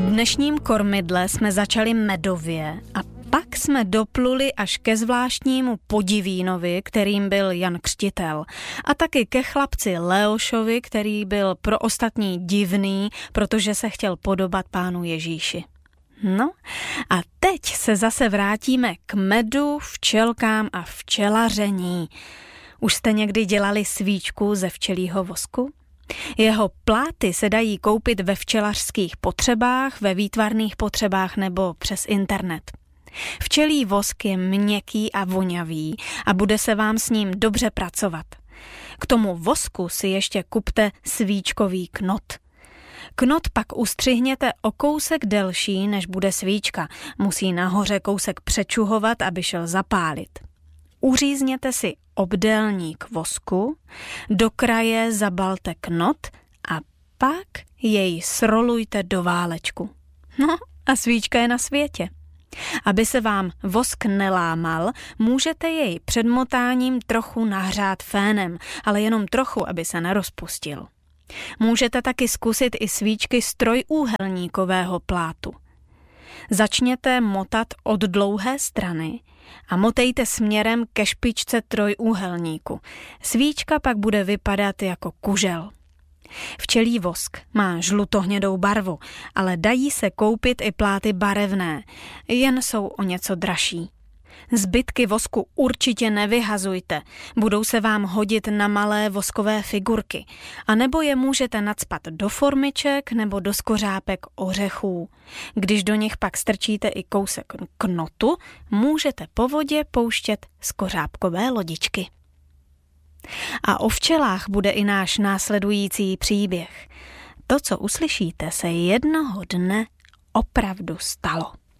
dnešním kormidle jsme začali medově a pak jsme dopluli až ke zvláštnímu podivínovi, kterým byl Jan Křtitel. A taky ke chlapci Leošovi, který byl pro ostatní divný, protože se chtěl podobat pánu Ježíši. No a teď se zase vrátíme k medu, včelkám a včelaření. Už jste někdy dělali svíčku ze včelího vosku? Jeho pláty se dají koupit ve včelařských potřebách, ve výtvarných potřebách nebo přes internet. Včelí vosk je měkký a vonavý a bude se vám s ním dobře pracovat. K tomu vosku si ještě kupte svíčkový knot. Knot pak ustřihněte o kousek delší, než bude svíčka. Musí nahoře kousek přečuhovat, aby šel zapálit. Uřízněte si obdélník vosku, do kraje zabalte knot a pak jej srolujte do válečku. No a svíčka je na světě. Aby se vám vosk nelámal, můžete jej před motáním trochu nahřát fénem, ale jenom trochu, aby se nerozpustil. Můžete taky zkusit i svíčky z trojúhelníkového plátu. Začněte motat od dlouhé strany a motejte směrem ke špičce trojúhelníku. Svíčka pak bude vypadat jako kužel. Včelí vosk má žlutohnědou barvu, ale dají se koupit i pláty barevné, jen jsou o něco dražší. Zbytky vosku určitě nevyhazujte, budou se vám hodit na malé voskové figurky, anebo je můžete nacpat do formiček nebo do skořápek ořechů. Když do nich pak strčíte i kousek knotu, můžete po vodě pouštět skořápkové lodičky. A o včelách bude i náš následující příběh. To, co uslyšíte, se jednoho dne opravdu stalo.